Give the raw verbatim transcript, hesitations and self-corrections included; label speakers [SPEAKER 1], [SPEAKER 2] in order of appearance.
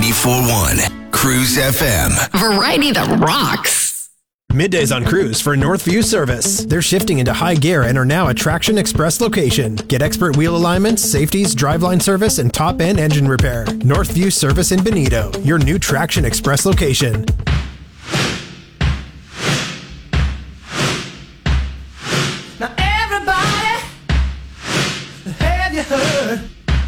[SPEAKER 1] ninety-four point one Cruise F M.
[SPEAKER 2] Variety that rocks.
[SPEAKER 3] Middays on Cruise for Northview Service. They're shifting into high gear and are now a Traction Express location. Get expert wheel alignments, safeties, driveline service, and top-end engine repair. Northview Service in Benito, your new Traction Express location.